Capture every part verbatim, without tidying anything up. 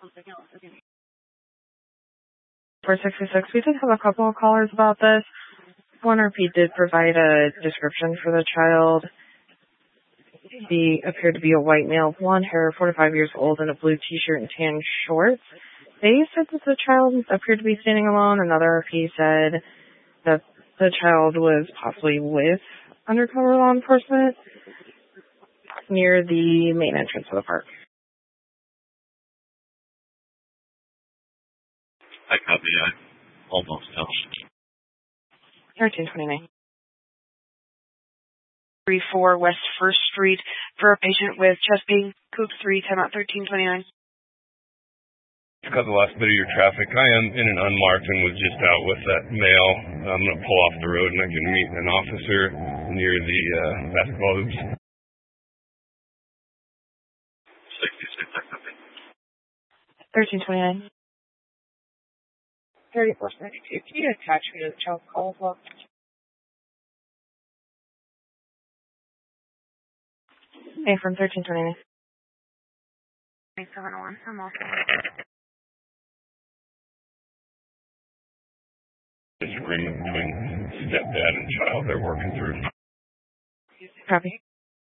four sixty-six, we did have a couple of callers about this. One R P did provide a description for the child. He appeared to be a white male, blonde hair, forty-five years old, in a blue t-shirt and tan shorts. They said that the child appeared to be standing alone. Another R P said that the child was possibly with undercover law enforcement near the main entrance of the park. I copy. I almost touched. thirteen twenty-nine. three four West First Street for a patient with chest pain. Coop three, timeout thirteen twenty-nine. Cut the last bit of your traffic. I am in an unmarked and was just out with that male. I'm going to pull off the road and I can meet an officer near the uh, basketball hoops. sixty-six, I copy. thirteen twenty-nine. thirty-four seventy-two. Can you attach me to the child's call as well? Hey, from thirteen twenty-nine. seven one, I'm also. Disagreement between stepdad and child they're working through. Copy.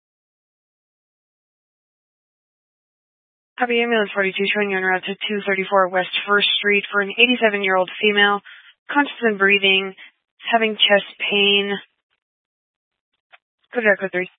Copy ambulance forty-two showing you en route to two thirty-four West First Street for an eighty-seven-year-old female, conscious and breathing, having chest pain. Go to code three.